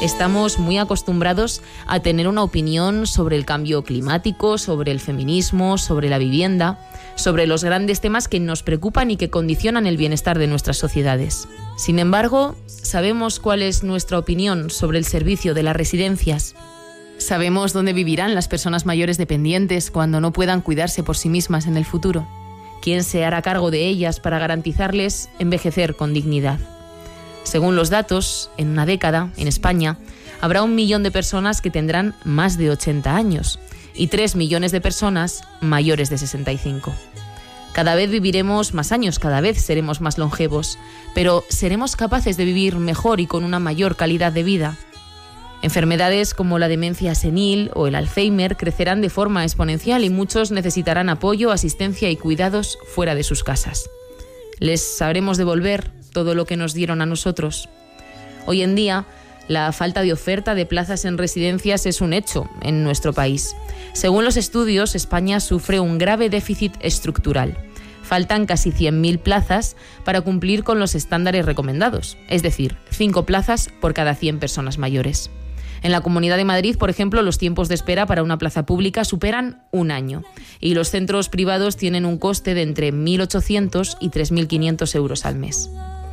Estamos muy acostumbrados a tener una opinión sobre el cambio climático, sobre el feminismo, sobre la vivienda, sobre los grandes temas que nos preocupan y que condicionan el bienestar de nuestras sociedades. Sin embargo, ¿sabemos cuál es nuestra opinión sobre el servicio de las residencias? ¿Sabemos dónde vivirán las personas mayores dependientes cuando no puedan cuidarse por sí mismas en el futuro? ¿Quién se hará cargo de ellas para garantizarles envejecer con dignidad? Según los datos, en una década, en España, habrá 1 millón de personas que tendrán más de 80 años y 3 millones de personas mayores de 65. Cada vez viviremos más años, cada vez seremos más longevos, pero ¿seremos capaces de vivir mejor y con una mayor calidad de vida? Enfermedades como la demencia senil o el Alzheimer crecerán de forma exponencial y muchos necesitarán apoyo, asistencia y cuidados fuera de sus casas. ¿Les sabremos devolver todo lo que nos dieron a nosotros? Hoy en día, la falta de oferta de plazas en residencias es un hecho en nuestro país. Según los estudios, España sufre un grave déficit estructural. Faltan casi 100.000 plazas para cumplir con los estándares recomendados, es decir, 5 plazas por cada 100 personas mayores. En la Comunidad de Madrid, por ejemplo, los tiempos de espera para una plaza pública superan 1 año y los centros privados tienen un coste de entre 1.800 y 3.500 euros al mes.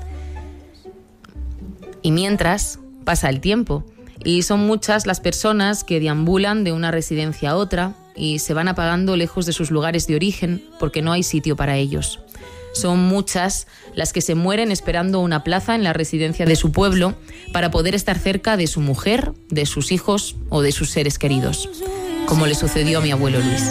Y mientras, pasa el tiempo y son muchas las personas que deambulan de una residencia a otra y se van apagando lejos de sus lugares de origen porque no hay sitio para ellos. Son muchas las que se mueren esperando una plaza en la residencia de su pueblo para poder estar cerca de su mujer, de sus hijos o de sus seres queridos, como le sucedió a mi abuelo Luis.